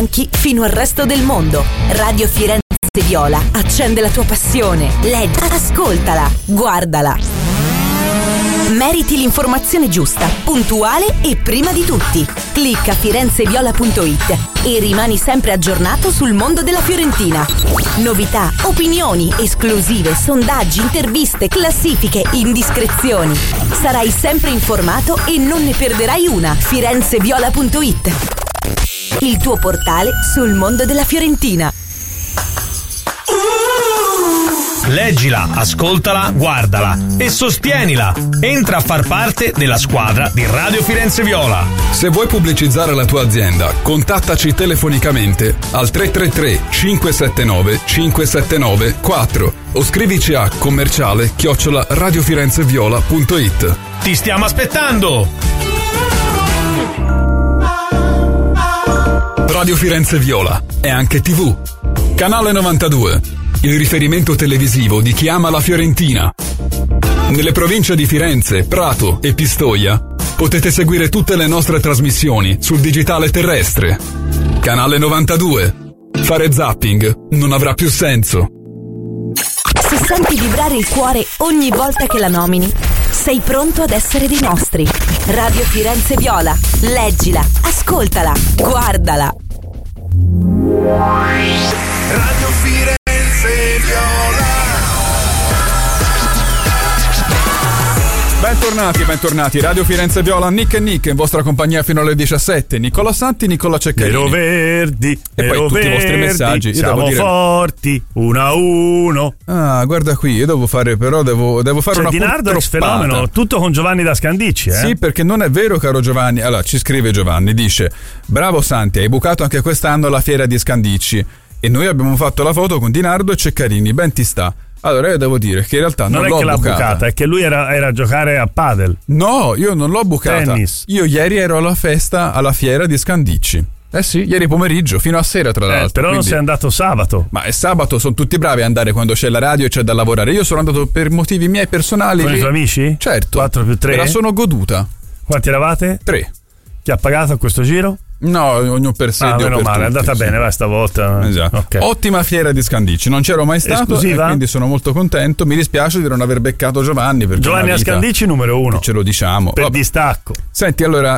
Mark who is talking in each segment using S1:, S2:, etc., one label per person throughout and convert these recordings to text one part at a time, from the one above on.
S1: fino al resto del mondo. Radio Firenze Viola accende la tua passione. Leggi, ascoltala, guardala. Meriti l'informazione giusta, puntuale e prima di tutti. Clicca firenzeviola.it e rimani sempre aggiornato sul mondo della Fiorentina. Novità, opinioni, esclusive, sondaggi, interviste, classifiche, indiscrezioni. Sarai sempre informato e non ne perderai una. firenzeviola.it, il tuo portale sul mondo della Fiorentina.
S2: Leggila, ascoltala, guardala e sostienila. Entra a far parte della squadra di Radio Firenze Viola.
S3: Se vuoi pubblicizzare la tua azienda, contattaci telefonicamente al 333 579 579 4 o scrivici a commerciale@radiofirenzeviola.it.
S2: Ti stiamo aspettando!
S3: Radio Firenze Viola è anche TV. Canale 92, il riferimento televisivo di chi ama la Fiorentina. Nelle province di Firenze, Prato e Pistoia potete seguire tutte le nostre trasmissioni sul digitale terrestre. Canale 92. Fare zapping non avrà più senso.
S1: Se senti vibrare il cuore ogni volta che la nomini, sei pronto ad essere dei nostri. Radio Firenze Viola. Leggila, ascoltala, guardala.
S4: Radio Firenze Viola.
S3: Bentornati, Radio Firenze Viola, Nick e Nick in vostra compagnia fino alle 17. Nicola Santi, Nicola Ceccarini.
S5: Nero Verdi,
S3: e poi tutti i vostri messaggi. Io
S5: siamo forti, 1-1.
S3: Ah, guarda qui, io devo fare una
S5: Di Nardo ex fenomeno, tutto con Giovanni da Scandicci,
S3: Sì, perché non è vero, caro Giovanni. Allora, ci scrive Giovanni, dice: bravo Santi, hai bucato anche quest'anno la fiera di Scandicci e noi abbiamo fatto la foto con Di Nardo e Ceccarini, ben ti sta. Allora io devo dire che in realtà non l'ho bucata. Non è che l'ha bucata,
S5: è che lui era a giocare a padel.
S3: No, io non l'ho bucata.
S5: Tennis.
S3: Io ieri ero alla festa, alla fiera di Scandicci. Eh sì, ieri pomeriggio, fino a sera tra l'altro.
S5: Però non sei andato sabato.
S3: Ma è sabato, sono tutti bravi a andare quando c'è la radio e c'è da lavorare. Io sono andato per motivi miei personali.
S5: Con i tuoi amici?
S3: Certo.
S5: 4+3?
S3: Me la sono goduta.
S5: Quanti eravate?
S3: 3.
S5: Chi ha pagato questo giro?
S3: No, ognuno per sé.
S5: Meno male, è andata bene, va stavolta.
S3: Esatto.
S5: Okay.
S3: Ottima fiera di Scandicci, non c'ero mai stato e quindi sono molto contento. Mi dispiace di non aver beccato Giovanni.
S5: Giovanni a Scandicci numero 1.
S3: Ce lo diciamo.
S5: Per distacco.
S3: Senti, allora,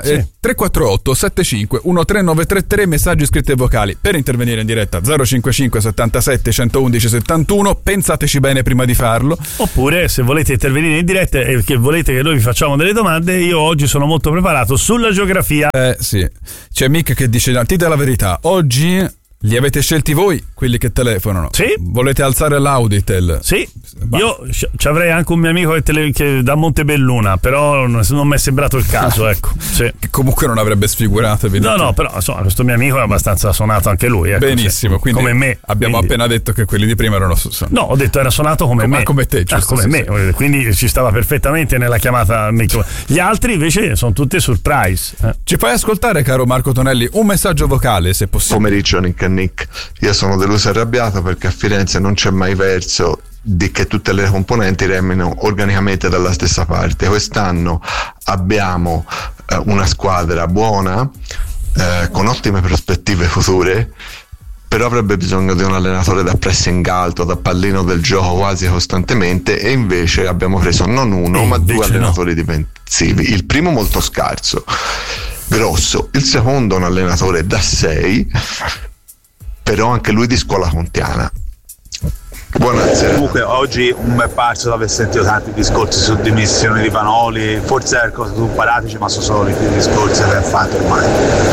S3: 348 75 13933, messaggi scritti e vocali. Per intervenire in diretta 055 77 111 71, pensateci bene prima di farlo.
S5: Oppure se volete intervenire in diretta e che volete che noi vi facciamo delle domande, io oggi sono molto preparato sulla geografia.
S3: Sì, c'è Mick che dice: dite la verità, oggi li avete scelti voi quelli che telefonano?
S5: Sì.
S3: Volete alzare l'Auditel?
S5: Sì. Io ci avrei anche un mio amico che da Montebelluna, però non mi è sembrato il caso, ecco. Sì.
S3: Che comunque non avrebbe sfigurato, evidentemente.
S5: No, però insomma, questo mio amico è abbastanza suonato anche lui, ecco.
S3: Benissimo, quindi
S5: come me.
S3: Abbiamo appena detto che quelli di prima erano
S5: No, ho detto era suonato come me.
S3: Come te, giusto?
S5: Come me, quindi ci stava perfettamente nella chiamata. Gli altri invece sono tutti surprise.
S3: Ci fai ascoltare, caro Marco Tonelli, un messaggio vocale, se possibile.
S6: Pomeriggio, Nick e Nick. Io sono deluso e arrabbiato perché a Firenze non c'è mai verso di che tutte le componenti remino organicamente dalla stessa parte. Quest'anno abbiamo una squadra buona, con ottime prospettive future, però avrebbe bisogno di un allenatore da pressing alto, da pallino del gioco quasi costantemente, e invece abbiamo preso non uno ma 2 allenatori difensivi. Il primo molto scarso, grosso, il secondo un allenatore da 6, però anche lui di scuola contiana. Buonasera.
S7: Comunque oggi non mi è parso di aver sentito tanti discorsi su dimissioni di Vanoli, forse è cose su Paratici, ma sono solo i discorsi che ha fatto ormai.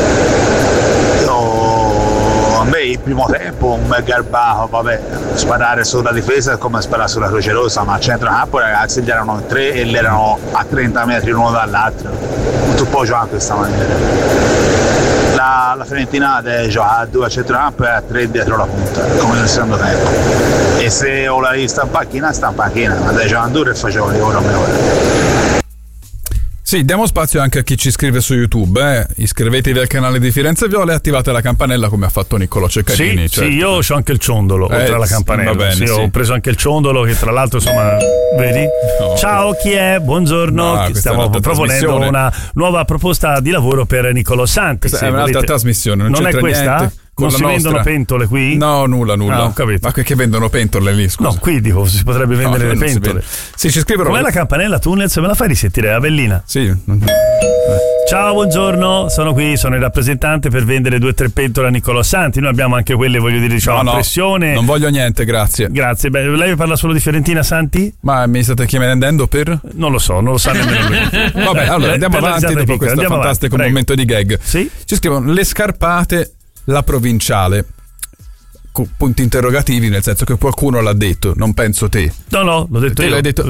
S7: A me il primo tempo un bel garbato, vabbè, sparare sulla difesa è come sparare sulla Croce Rossa, ma a centrocampo ragazzi gli erano 3 e erano a 30 metri l'uno dall'altro, tu puoi giocare in questa maniera. La Fiorentina deve giocare a 2 a centrocampo e a 3 dietro la punta, come nel secondo tempo, e se o la sta in panchina, ma deve giocare a duro e facevo di ora meglio.
S3: Sì, diamo spazio anche a chi ci scrive su YouTube, Iscrivetevi al canale di Firenze Viola e attivate la campanella come ha fatto Niccolò Ceccarini.
S5: Sì, sì, io ho anche il ciondolo oltre alla campanella.
S3: Va bene,
S5: sì, ho preso anche il ciondolo che tra l'altro insomma, vedi? No. Ciao, chi è? Buongiorno, stiamo proponendo una nuova proposta di lavoro per Niccolò Santi.
S3: Questa è un'altra trasmissione, non c'entra
S5: è questa?
S3: niente.
S5: Non si vendono pentole qui?
S3: No, nulla.
S5: Ah, ho capito.
S3: Ma che vendono pentole lì, scusa?
S5: No, qui dico, si potrebbe vendere le pentole.
S3: Sì, ci scrivono.
S5: Com'è la campanella Tunnels? Me la fai risentire la bellina?
S3: Sì.
S5: Ciao, buongiorno, sono qui, sono il rappresentante per vendere 2 o 3 pentole a Niccolò Santi. Noi abbiamo anche quelle, voglio dire, diciamo, a pressione.
S3: Non voglio niente, grazie.
S5: Grazie. Beh, lei parla solo di Fiorentina Santi?
S3: Ma mi state chiedendo per?
S5: Non lo so, non lo sa nemmeno lui.
S3: Vabbè, allora andiamo avanti dopo questo fantastico momento di gag.
S5: Sì?
S3: Ci scrivono le scarpate, la provinciale. Punti interrogativi, nel senso che qualcuno l'ha detto, non penso te.
S5: No, l'ho detto
S3: te
S5: io.
S3: L'hai detto.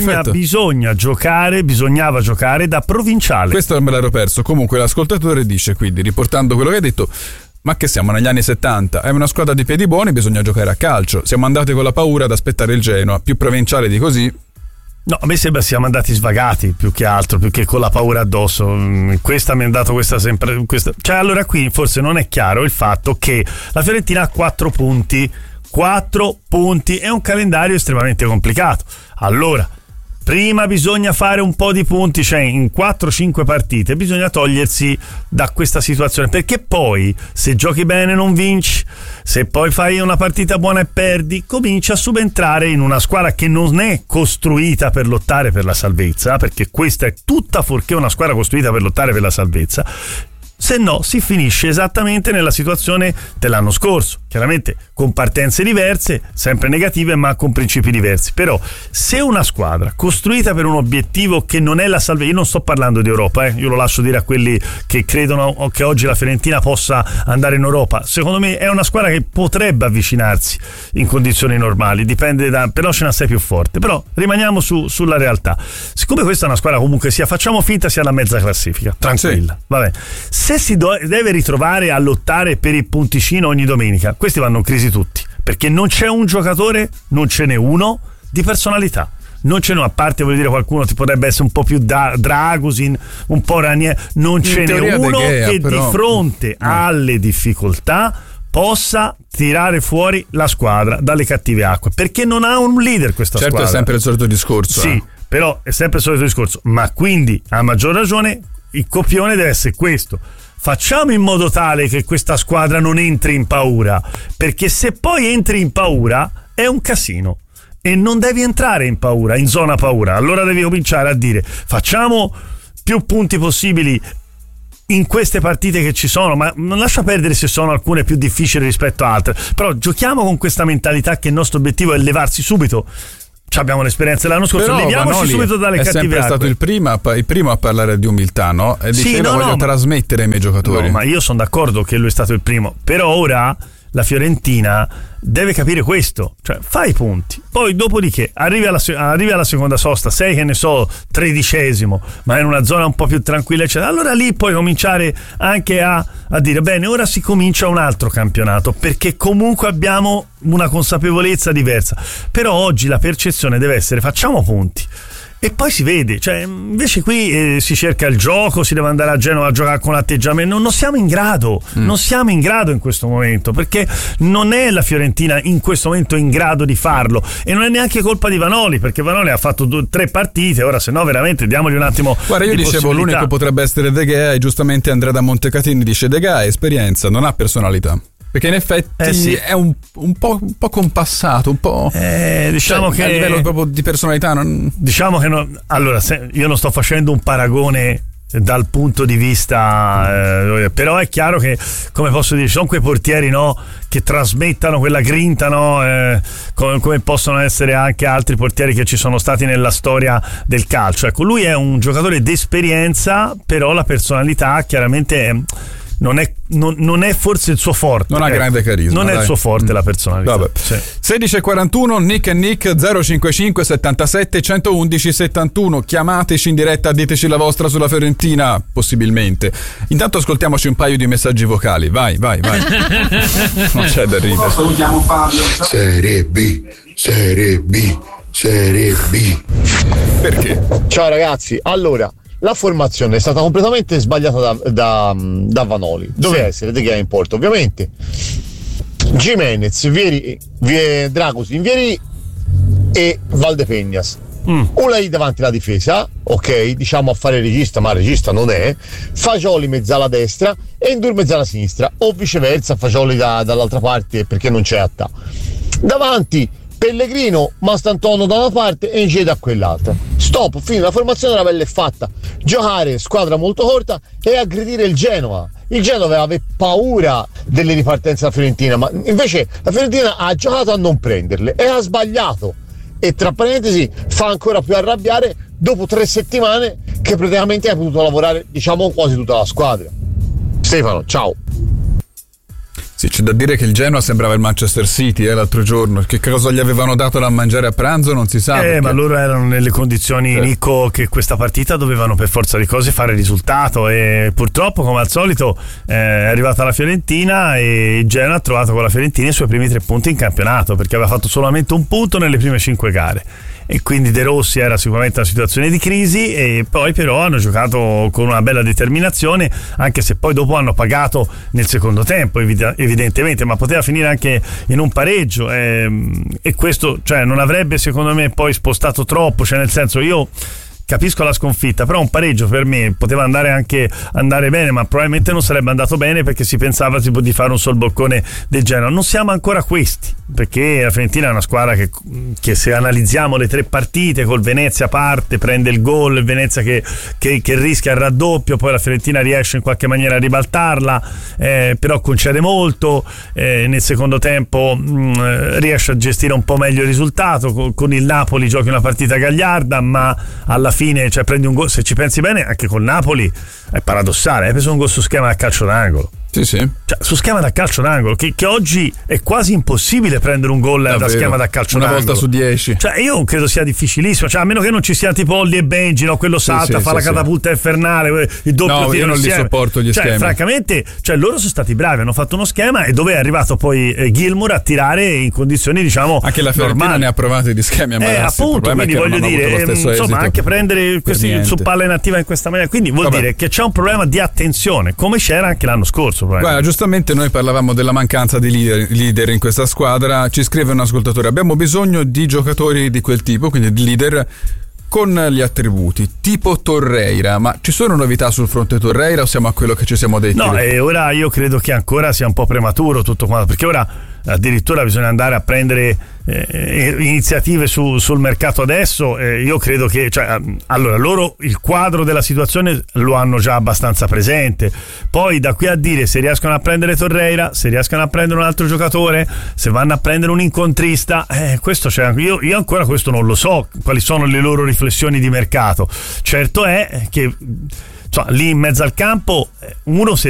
S5: Bisognava giocare da provinciale.
S3: Questo me l'ero perso. Comunque l'ascoltatore dice, quindi riportando quello che hai detto, ma che siamo negli anni 70, è una squadra di piedi buoni, bisogna giocare a calcio. Siamo andati con la paura ad aspettare il Genoa, più provinciale di così.
S5: No, a me sembra siamo andati svagati più che altro, più che con la paura addosso. Questa mi ha dato questa. Cioè, allora qui forse non è chiaro il fatto che la Fiorentina ha 4 punti. 4 punti è un calendario estremamente complicato. Allora, prima bisogna fare un po' di punti, cioè in 4-5 partite bisogna togliersi da questa situazione, perché poi se giochi bene non vinci, se poi fai una partita buona e perdi, cominci a subentrare in una squadra che non è costruita per lottare per la salvezza, perché questa è tutta fuorché una squadra costruita per lottare per la salvezza. Se no si finisce esattamente nella situazione dell'anno scorso, chiaramente con partenze diverse, sempre negative ma con principi diversi. Però se una squadra costruita per un obiettivo che non è la salvezza, io non sto parlando di Europa, io lo lascio dire a quelli che credono che oggi la Fiorentina possa andare in Europa, secondo me è una squadra che potrebbe avvicinarsi in condizioni normali, dipende però ce ne sei più forte. Però rimaniamo sulla realtà, siccome questa è una squadra comunque sia, facciamo finta sia la mezza classifica, tranquilla, sì. Vabbè, se si deve ritrovare a lottare per il punticino ogni domenica, questi vanno in crisi tutti, perché non c'è un giocatore, non ce n'è uno di personalità, non ce n'è, a parte voglio dire qualcuno ti potrebbe essere un po' più Dragusin, un po' Ranier, non ce n'è uno che però, di fronte alle difficoltà possa tirare fuori la squadra dalle cattive acque, perché non ha un leader questa squadra.
S3: Certo, è sempre il solito discorso.
S5: Sì, però è sempre il solito discorso, ma quindi a maggior ragione il copione deve essere questo. Facciamo in modo tale che questa squadra non entri in paura, perché se poi entri in paura è un casino e non devi entrare in paura, in zona paura. Allora devi cominciare a dire facciamo più punti possibili in queste partite che ci sono, ma non lascia perdere se sono alcune più difficili rispetto a altre, però giochiamo con questa mentalità che il nostro obiettivo è levarsi subito. Abbiamo l'esperienza dell'anno scorso, però leviamoci Vanoli subito dalle cattive acque. È sempre stato
S3: il primo a parlare di umiltà, no? E diceva voglio trasmettere ai miei giocatori.
S5: No, ma io sono d'accordo che lui è stato il primo, però ora la Fiorentina deve capire questo, cioè fai i punti, poi dopodiché arrivi alla seconda sosta, sei che ne so 13°, ma in una zona un po' più tranquilla eccetera, allora lì puoi cominciare anche a dire bene, ora si comincia un altro campionato, perché comunque abbiamo una consapevolezza diversa. Però oggi la percezione deve essere facciamo punti e poi si vede, cioè invece qui si cerca il gioco, si deve andare a Genova a giocare con l'atteggiamento, non siamo in grado in questo momento, perché non è la Fiorentina in questo momento in grado di farlo, e non è neanche colpa di Vanoli, perché Vanoli ha fatto 3 partite, ora se no veramente diamogli un attimo.
S3: Guarda, io dicevo l'unico potrebbe essere De Gea, e giustamente Andrea da Montecatini dice De Gea è esperienza, non ha personalità. Perché in effetti sì, è un po' compassato, un po'.
S5: Diciamo che
S3: a livello proprio di personalità.
S5: Diciamo che allora, io non sto facendo un paragone dal punto di vista, però è chiaro che, come posso dire, ci sono quei portieri, no, che trasmettano quella grinta, no, come possono essere anche altri portieri che ci sono stati nella storia del calcio. Ecco, lui è un giocatore d'esperienza, però la personalità chiaramente non è forse il suo forte,
S3: non ha grande carisma,
S5: non è il suo forte la personalità.
S3: Vabbè. Sì. 16:41 Nick e Nick 055 77 111 71, chiamateci in diretta, diteci la vostra sulla Fiorentina, possibilmente. Intanto ascoltiamoci un paio di messaggi vocali, vai non c'è da ridere.
S4: Salutiamo Fabio. Serie B
S3: perché?
S8: Ciao ragazzi, allora la formazione è stata completamente sbagliata da Vanoli. Doveva essere De Gea in porto, ovviamente. Gimenez, Dragusin, Vieri e Valdepeñas. Ulai davanti alla difesa, ok, diciamo a fare regista, ma regista non è, Fagioli mezzala destra e Endur mezzala sinistra, o viceversa, Fagioli dall'altra parte perché non c'è Attà. Davanti Pellegrino, Mastantuono da una parte e Inge da quell'altra. Stop, fine, la formazione della pelle è fatta. Giocare squadra molto corta e aggredire il Genova. Il Genova aveva paura delle ripartenze della Fiorentina, ma invece la Fiorentina ha giocato a non prenderle e ha sbagliato. E tra parentesi fa ancora più arrabbiare dopo 3 settimane che praticamente hai potuto lavorare, diciamo, quasi tutta la squadra. Stefano, ciao.
S3: Sì, c'è da dire che il Genoa sembrava il Manchester City l'altro giorno. Che cosa gli avevano dato da mangiare a pranzo non si sa.
S5: Ma loro erano nelle condizioni, Nico, che questa partita dovevano per forza di cose fare risultato, e purtroppo, come al solito, è arrivata la Fiorentina e il Genoa ha trovato con la Fiorentina i suoi primi 3 punti in campionato, perché aveva fatto solamente 1 punto nelle prime 5 gare. E quindi De Rossi era sicuramente una situazione di crisi, e poi però hanno giocato con una bella determinazione, anche se poi dopo hanno pagato nel secondo tempo evidentemente, ma poteva finire anche in un pareggio, e questo, cioè, non avrebbe secondo me poi spostato troppo, cioè nel senso, io capisco la sconfitta, però un pareggio per me poteva andare bene, ma probabilmente non sarebbe andato bene, perché si pensava tipo di fare un solboccone del Genoa. Non siamo ancora questi, perché la Fiorentina è una squadra che se analizziamo le 3 partite, col Venezia parte, prende il gol, il Venezia che rischia il raddoppio, poi la Fiorentina riesce in qualche maniera a ribaltarla, però concede molto, nel secondo tempo riesce a gestire un po' meglio il risultato, con il Napoli giochi una partita gagliarda, ma alla fine, cioè, prendi un gol, se ci pensi bene anche col Napoli è paradossale, hai preso un gol su schema da calcio d'angolo.
S3: Sì.
S5: Cioè, su schema da calcio d'angolo, che oggi è quasi impossibile prendere un gol da schema da calcio d'angolo.
S3: Una volta su 10.
S5: Cioè, io credo sia difficilissimo, cioè, a meno che non ci sia tipo Olli e Benji, no? Quello salta, fa la catapulta infernale, il doppio tiro.
S3: Io non li sopporto gli schemi.
S5: Francamente, cioè, loro sono stati bravi, hanno fatto uno schema, e dove è arrivato poi Gilmour a tirare in condizioni, diciamo,
S3: anche la Fiorentina normali. Ne ha provati di schemi a Malassi,
S5: appunto, quindi voglio dire, insomma, anche prendere questi su palla inattiva in questa maniera, quindi vuol dire che c'è un problema di attenzione, come c'era anche l'anno scorso.
S3: Guarda, giustamente noi parlavamo della mancanza di leader in questa squadra. Ci scrive un ascoltatore: abbiamo bisogno di giocatori di quel tipo, quindi di leader con gli attributi tipo Torreira. Ma ci sono novità sul fronte Torreira o siamo a quello che ci siamo detti?
S5: No, ora io credo che ancora sia un po' prematuro tutto quanto, perché ora addirittura bisogna andare a prendere iniziative sul mercato adesso. Io credo che, cioè, allora, loro il quadro della situazione lo hanno già abbastanza presente, poi da qui a dire se riescono a prendere Torreira, se riescono a prendere un altro giocatore, se vanno a prendere un incontrista, questo c'è, io ancora questo non lo so, quali sono le loro riflessioni di mercato. Certo è che, cioè, lì in mezzo al campo, uno, se